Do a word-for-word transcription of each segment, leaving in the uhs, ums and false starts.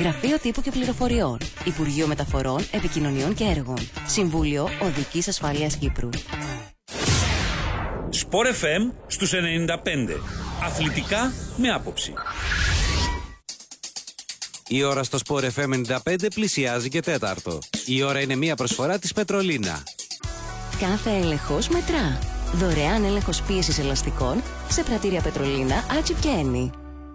Γραφείο Τύπου και Πληροφοριών. Υπουργείο Μεταφορών, Επικοινωνιών και Έργων. Συμβούλιο Οδικής Ασφαλείας Κύπρου. Σπορ εφ εμ στους ενενήντα πέντε. Αθλητικά με άποψη. Η ώρα στο Σπορ εφ εμ ενενήντα πέντε πλησιάζει και τέταρτο. Η ώρα είναι μία προσφορά της Πετρολίνα. Κάθε έλεγχος μετρά. Δωρεάν έλεγχος πίεσης ελαστικών σε πρατήρια Πετρολίνα, Άτσιπ και Ένι.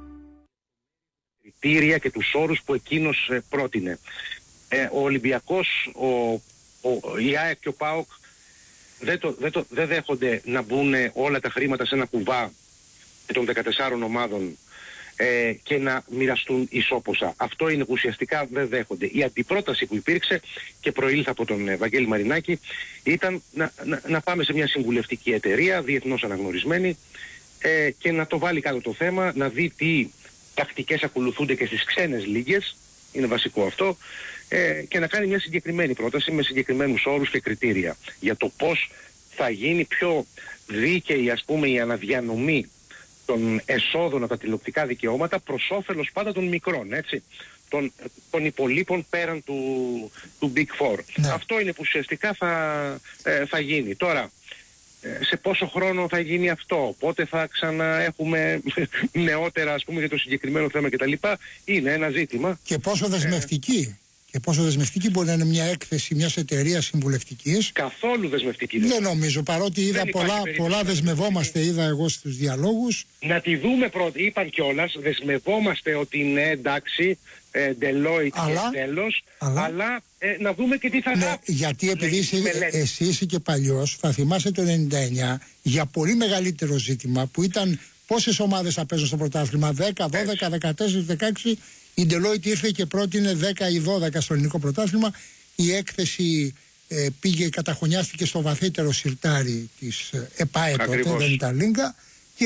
Κριτήρια και τους όρους που εκείνος ε, πρότεινε. Ε, ο Ολυμπιακός, ο, ο, η ΑΕΚ και ο ΠΑΟΚ δεν, το, δεν, το, δεν δέχονται να μπουν όλα τα χρήματα σε ένα κουβά των δεκατεσσάρων ομάδων ε, και να μοιραστούν ισόποσα. Αυτό είναι που ουσιαστικά δεν δέχονται. Η αντιπρόταση που υπήρξε και προήλθε από τον Βαγγέλη Μαρινάκη ήταν να, να, να πάμε σε μια συμβουλευτική εταιρεία, διεθνώς αναγνωρισμένη, ε, και να το βάλει κάτω το θέμα, να δει τι τακτικές ακολουθούνται και στις ξένες λίγες, είναι βασικό αυτό, ε, και να κάνει μια συγκεκριμένη πρόταση με συγκεκριμένους όρους και κριτήρια για το πώς θα γίνει πιο δίκαιη, ας πούμε, η αναδιανομή των εσόδων από τα τηλεοπτικά δικαιώματα προς όφελος πάντα των μικρών, έτσι, των, των υπολείπων πέραν του, του Big Four. Ναι. Αυτό είναι που ουσιαστικά θα, ε, θα γίνει. Τώρα, σε πόσο χρόνο θα γίνει αυτό, πότε θα ξαναέχουμε νεότερα, ας πούμε, για το συγκεκριμένο θέμα κτλ. Είναι ένα ζήτημα. Και πόσο δεσμευτική. Και πόσο δεσμευτική μπορεί να είναι μια έκθεση μιας εταιρείας συμβουλευτικής. Καθόλου δεσμευτική. Δεν νομίζω, παρότι είδα πολλά, πολλά δεσμευόμαστε, είδα εγώ στους διαλόγους. Να τη δούμε πρώτα. Είπαν κιόλας, δεσμευόμαστε ότι είναι εντάξει, ε, Deloitte αλλά, και τέλος, αλλά, αλλά ε, να δούμε και τι θα... Ναι, γιατί επειδή είσαι, εσύ είσαι και παλιός, θα θυμάσαι το ενενήντα εννιά για πολύ μεγαλύτερο ζήτημα που ήταν πόσες ομάδες θα παίζουν στο πρωτάθλημα, δέκα, δώδεκα, δεκατέσσερα, δεκαέξι. Η Deloitte ήρθε και πρότεινε δέκα ή δώδεκα στο ελληνικό πρωτάθλημα. Η έκθεση ε, πήγε, καταχωνιάστηκε στο βαθύτερο σιρτάρι της ε, ΕΠΑΕ τότε, δεν ήταν Λίγκα, και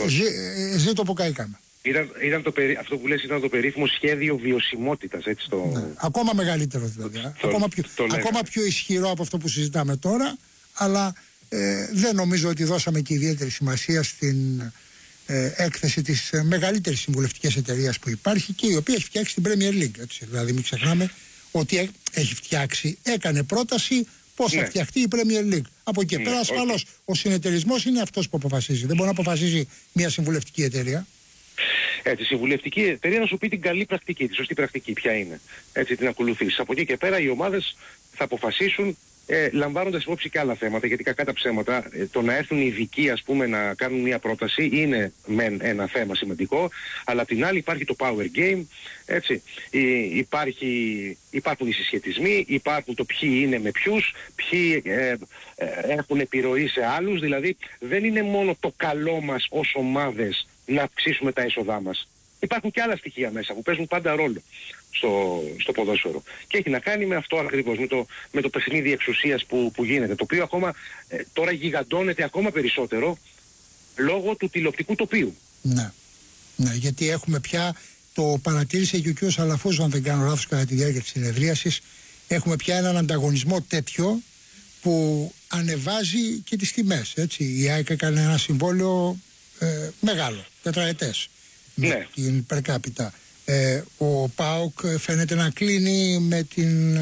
ε, ζήτω από καήκαμε. Ήταν, ήταν το περί, αυτό που λες ήταν το περίφημο σχέδιο βιωσιμότητας, έτσι το... Ναι, ακόμα μεγαλύτερο δηλαδή. Το, ακόμα, πιο, το ακόμα πιο ισχυρό από αυτό που συζητάμε τώρα, αλλά ε, δεν νομίζω ότι δώσαμε και ιδιαίτερη σημασία στην ε, έκθεση της ε, μεγαλύτερης συμβουλευτικής εταιρείας που υπάρχει και η οποία έχει φτιάξει την Premier League. Έτσι. Δηλαδή μην ξεχνάμε ότι έ, έχει φτιάξει, έκανε πρόταση πώς ναι. θα φτιαχτεί η Premier League. Από εκεί ναι, πέρα ασφαλώς okay. ο συνεταιρισμός είναι αυτός που αποφασίζει. Δεν μπορεί να αποφασίζει μια συμβουλευτική εταιρεία. Έτσι, η συμβουλευτική εταιρεία να σου πει την καλή πρακτική, τη σωστή πρακτική, ποια είναι. Έτσι, την ακολουθείς. Από εκεί και πέρα οι ομάδες θα αποφασίσουν ε, λαμβάνοντας υπόψη και άλλα θέματα, γιατί κακά τα ψέματα, ε, το να έρθουν οι ειδικοί, ας πούμε, να κάνουν μια πρόταση είναι μεν ένα θέμα σημαντικό, αλλά απ' την άλλη υπάρχει το power game, έτσι. Υ, υπάρχει, υπάρχουν οι συσχετισμοί, υπάρχουν το ποιοι είναι με ποιους, ποιοι ε, ε, έχουν επιρροή σε άλλους, δηλαδή δεν είναι μόνο το καλό μας ως ομάδες να αυξήσουμε τα έσοδά μας. Υπάρχουν και άλλα στοιχεία μέσα που παίζουν πάντα ρόλο στο, στο ποδόσφαιρο. Και έχει να κάνει με αυτό ακριβώς, με το, με το παιχνίδι εξουσίας που, που γίνεται, το οποίο ακόμα ε, τώρα γιγαντώνεται ακόμα περισσότερο λόγω του τηλεοπτικού τοπίου. Ναι, ναι, γιατί έχουμε πια, το παρατήρησε και ο κ. Αλαφούζο, αν δεν κάνω λάθος, κατά τη διάρκεια της συνεδρίασης, έχουμε πια έναν ανταγωνισμό τέτοιο που ανεβάζει και τις τιμές. Έτσι. Η ΑΕΚ έκανε ένα συμβόλαιο ε, μεγάλο, τετραετές, με ναι. την per capita. Ε, ο ΠΑΟΚ φαίνεται να κλείνει με, την,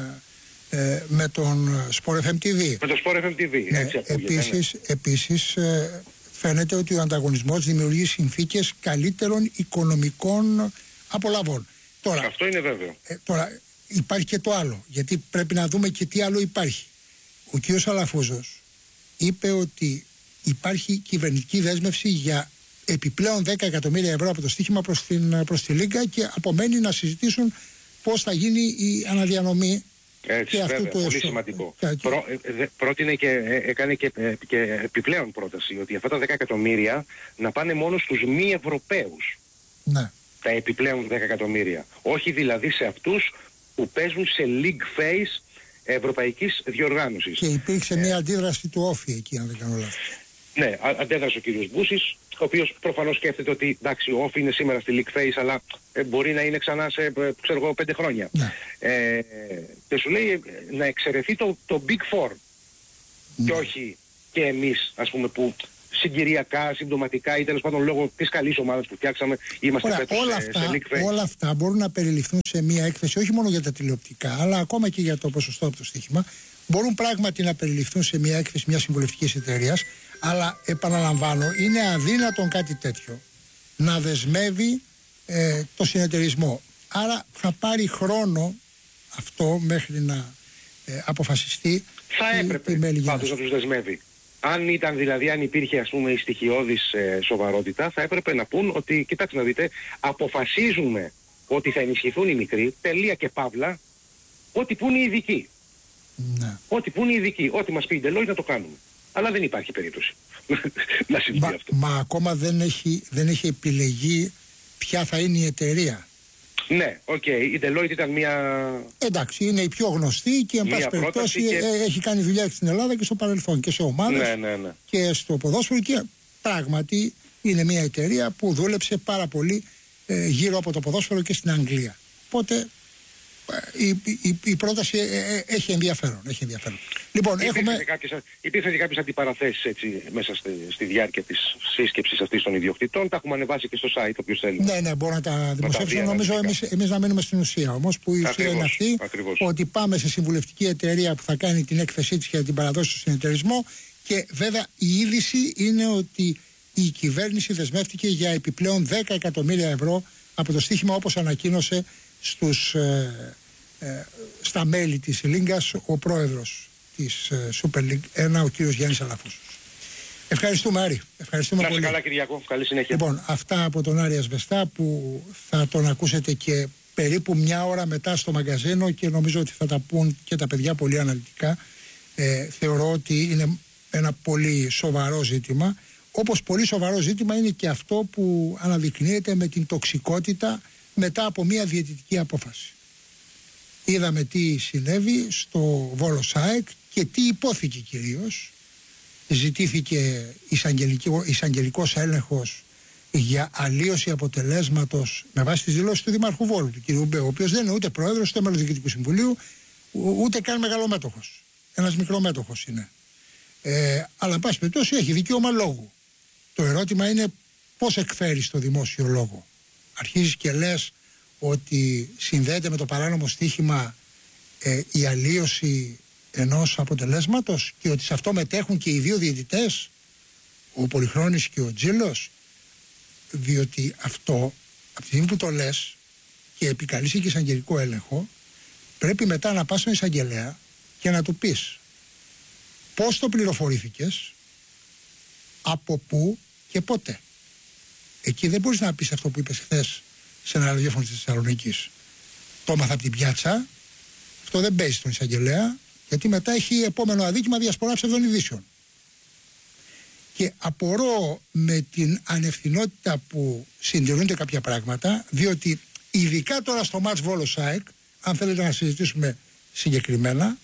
ε, με τον Sport εφ εμ τι βι. Με τον Sport εφ εμ τι βι, ναι, έτσι ακούγεται. Επίσης, ναι. επίσης ε, φαίνεται ότι ο ανταγωνισμός δημιουργεί συνθήκες καλύτερων οικονομικών απολαβών. Τώρα, αυτό είναι βέβαιο. Ε, τώρα υπάρχει και το άλλο, γιατί πρέπει να δούμε και τι άλλο υπάρχει. Ο κ. Αλαφούζος είπε ότι υπάρχει κυβερνητική δέσμευση για επιπλέον δέκα εκατομμύρια ευρώ από το στοίχημα προς, την, προς τη Λίγκα, και απομένει να συζητήσουν πώς θα γίνει η αναδιανομή. Έτσι, και βέβαια, αυτό το πολύ έσω... σημαντικό. Και... Πρό, ε, πρότεινε και ε, έκανε και, ε, και επιπλέον πρόταση ότι αυτά τα δέκα εκατομμύρια να πάνε μόνο στους μη Ευρωπαίους. Ναι. Τα επιπλέον δέκα εκατομμύρια. Όχι δηλαδή σε αυτούς που παίζουν σε league phase ευρωπαϊκής διοργάνωσης. Και υπήρξε ε, μια αντίδραση του Όφη εκεί, αν δεν κάνω λάθος. Ναι, αντέδρασε ο κύριος Μπούσης, ο οποίος προφανώς σκέφτεται ότι εντάξει, ο Όφη είναι σήμερα στη league phase, αλλά ε, μπορεί να είναι ξανά σε ε, ξέρω εγώ, πέντε χρόνια. Ναι. Ε, και σου λέει ε, να εξαιρεθεί το, το Big Four. Ναι. Και όχι και εμείς, ας πούμε, που συγκυριακά, συμπτωματικά ή τέλος πάντων λόγω της καλής ομάδας που φτιάξαμε. Είμαστε Ωραία, φέτος όλα, σε, αυτά, σε όλα αυτά μπορούν να περιληφθούν σε μια έκθεση, όχι μόνο για τα τηλεοπτικά, αλλά ακόμα και για το ποσοστό από το στοίχημα. Μπορούν πράγματι να περιληφθούν σε μια έκθεση μια συμβουλευτικής εταιρείας, αλλά επαναλαμβάνω, είναι αδύνατον κάτι τέτοιο να δεσμεύει ε, το συνεταιρισμό. Άρα θα πάρει χρόνο αυτό μέχρι να ε, αποφασιστεί. Θα έπρεπε πάντως να τους δεσμεύει. Αν ήταν δηλαδή, αν υπήρχε ας πούμε η στοιχειώδης ε, σοβαρότητα, θα έπρεπε να πούν ότι, κοιτάξτε να δείτε, αποφασίζουμε ότι θα ενισχυθούν οι μικροί, τελεία και παύλα, ό,τι πούν οι ειδικοί. Ναι. Ό,τι πούν οι ειδικοί, ό,τι μας πει η Deloitte να το κάνουμε. Αλλά δεν υπάρχει περίπτωση να συμβεί μα, αυτό. Μα ακόμα δεν έχει, δεν έχει επιλεγεί ποια θα είναι η εταιρεία. Ναι, οκ. Okay. Η Deloitte ήταν μια... Εντάξει, είναι η πιο γνωστή και εν πάση περιπτώσει και... έχει κάνει δουλειά στην Ελλάδα και στο παρελθόν και σε ομάδες ναι, ναι, ναι. και στο ποδόσφαιρο και πράγματι είναι μια εταιρεία που δούλεψε πάρα πολύ ε, γύρω από το ποδόσφαιρο και στην Αγγλία. Οπότε η, η, η πρόταση ε, ε, έχει ενδιαφέρον. Έχει ενδιαφέρον. Λοιπόν, έχουμε... Υπήρχαν και κάποιες αντιπαραθέσεις έτσι, μέσα στη, στη διάρκεια της σύσκεψης αυτής των ιδιοκτητών. Τα έχουμε ανεβάσει και στο site όποιος θέλει. Ναι, ναι, μπορώ να τα δημοσιεύσω. Νομίζω εμείς, εμείς να μείνουμε στην ουσία όμως, που η ουσία ακριβώς, είναι αυτή ακριβώς. Ότι πάμε σε συμβουλευτική εταιρεία που θα κάνει την έκθεσή της για την παραδόση στο συνεταιρισμό και βέβαια η είδηση είναι ότι η κυβέρνηση δεσμεύτηκε για επιπλέον δέκα εκατομμύρια ευρώ από το στοίχημα, όπως ανακοίνωσε στους, ε, ε, στα μέλη της Λίγκας ο πρόεδρος της ε, Super League ένα, ο κύριος Γιάννης Αλαφούσος. Ευχαριστούμε, Άρη. Ευχαριστούμε να πολύ. Καλά, Κυριακό. Καλή συνέχεια. Λοιπόν, αυτά από τον Άρη Ασβεστά που θα τον ακούσετε και περίπου μια ώρα μετά στο μαγκαζίνο και νομίζω ότι θα τα πούν και τα παιδιά πολύ αναλυτικά. Ε, θεωρώ ότι είναι ένα πολύ σοβαρό ζήτημα. Όπως πολύ σοβαρό ζήτημα είναι και αυτό που αναδεικνύεται με την τοξικότητα μετά από μια διαιτητική απόφαση. Είδαμε τι συνέβη στο Βόλο ΣΑΕΚ και τι υπόθηκε κυρίως. Ζητήθηκε εισαγγελικός έλεγχος για αλλίωση αποτελέσματος με βάση τις δηλώσεις του Δημάρχου Βόλου, του κ. Μπέ, ο οποίος δεν είναι ούτε πρόεδρος, ούτε μέλος Διοικητικού Συμβουλίου, ούτε καν μεγαλομέτωχος. Ένας μικρομέτωχος είναι. Ε, αλλά, εν πάση περιπτώσει, έχει δικαίωμα λόγου. Το ερώτημα είναι πώς εκφέρεις το δημόσιο λόγο. Αρχίζεις και λες ότι συνδέεται με το παράνομο στοίχημα ε, η αλλίωση ενός αποτελέσματος και ότι σε αυτό μετέχουν και οι δύο διαιτητές, ο Πολυχρόνης και ο Τζίλος, διότι αυτό από τη στιγμή που το λες και επικαλείσαι και εισαγγελικό έλεγχο, πρέπει μετά να πας στον εισαγγελέα και να του πεις πώς το πληροφορήθηκες, από πού και πότε. Εκεί δεν μπορείς να πεις αυτό που είπες χθες σε ένα ραδιόφωνο της Θεσσαλονίκης. Το έμαθα από την πιάτσα. Αυτό δεν παίζει στον εισαγγελέα, γιατί μετά έχει επόμενο αδίκημα διασπορά ψευδών ειδήσεων. Και απορώ με την ανευθυνότητα που συντηρούνται κάποια πράγματα, διότι ειδικά τώρα στο μάτς Βόλο ΣΑΕΚ, αν θέλετε να συζητήσουμε συγκεκριμένα,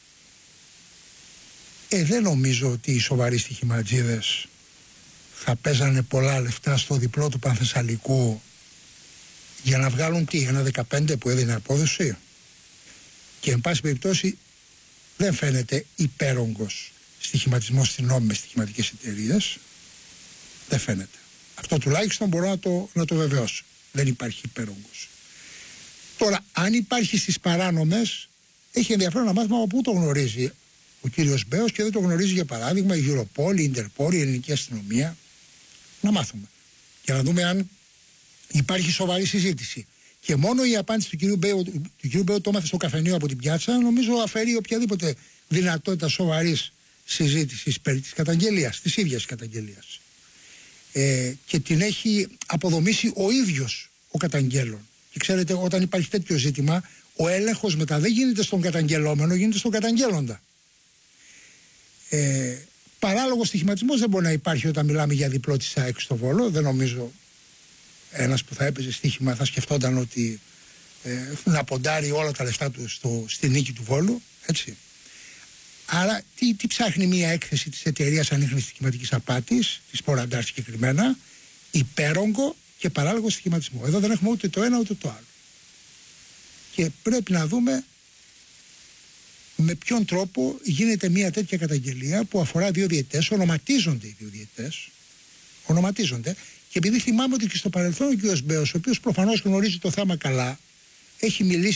ε, δεν νομίζω ότι οι σοβαροί στοιχηματζίδες θα παίζανε πολλά λεφτά στο διπλό του Πανθεσσαλικού για να βγάλουν τι, ένα δεκαπέντε που έδινε απόδοση. Και εν πάση περιπτώσει δεν φαίνεται υπέρογκος στοιχηματισμός στην νόμιμες στοιχηματικές εταιρείες. Δεν φαίνεται. Αυτό τουλάχιστον μπορώ να το, να το βεβαιώσω. Δεν υπάρχει υπέρογκος. Τώρα, αν υπάρχει στις παράνομες, έχει ενδιαφέρον να μάθουμε από πού το γνωρίζει ο κύριος Μπέος και δεν το γνωρίζει, για παράδειγμα, η Europol, η Interpol, η Ελληνική Αστυνομία. Να μάθουμε. Και να δούμε αν υπάρχει σοβαρή συζήτηση. Και μόνο η απάντηση του κυρίου Μπέου, του κυρίου Μπέου το έμαθε στο καφενείο από την πιάτσα, νομίζω αφαιρεί οποιαδήποτε δυνατότητα σοβαρής συζήτησης περί της καταγγελίας, της ίδιας καταγγελίας. Ε, και την έχει αποδομήσει ο ίδιος ο καταγγέλλον. Και ξέρετε, όταν υπάρχει τέτοιο ζήτημα, ο έλεγχος μετά δεν γίνεται στον καταγγελόμενο, γίνεται στον καταγγέλλοντα. Ε, παράλογος στοιχηματισμός δεν μπορεί να υπάρχει όταν μιλάμε για διπλό της ΑΕΚ στο Βόλο. Δεν νομίζω ένας που θα έπαιζε στοίχημα θα σκεφτόταν ότι ε, να ποντάρει όλα τα λεφτά του στο, στη νίκη του Βόλου, έτσι. Άρα τι, τι ψάχνει μια έκθεση της εταιρείας ανίχνης στοιχηματικής απάτης, της Ποραντάρ συγκεκριμένα, υπέρογκο και παράλογο στοιχηματισμό. Εδώ δεν έχουμε ούτε το ένα ούτε το άλλο. Και πρέπει να δούμε με ποιον τρόπο γίνεται μια τέτοια καταγγελία που αφορά δύο διαιτητές, ονοματίζονται οι δύο διαιτητές, Ονοματίζονται. Και επειδή θυμάμαι ότι και στο παρελθόν ο κ. Μπέος, ο οποίος προφανώς γνωρίζει το θέμα καλά, έχει μιλήσει